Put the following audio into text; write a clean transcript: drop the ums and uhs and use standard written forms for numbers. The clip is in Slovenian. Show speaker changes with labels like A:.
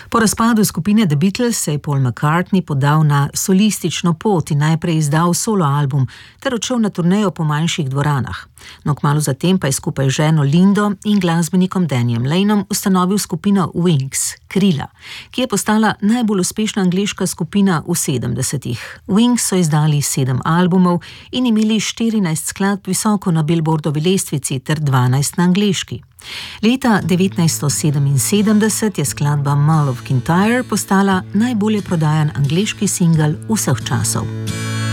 A: Po razpadu skupine The Beatles se je Paul McCartney podal na solistično pot in najprej izdal solo album ter odšel na turnejo po manjših dvoranah. No, kmalu zatem pa je skupaj z ženo Lindo in glasbenikom Dannyjem Laneom ustanovil skupino Wings, Krila, ki je postala najbolj uspešna angleška skupina v 70-ih. Wings so izdali 7 albumov in imeli 14 skladb visoko na Billboardovi lestvici ter 12 na angleški. Leta 1977 je skladba Mull of Kintyre postala najbolje prodajan angleški singel vseh časov.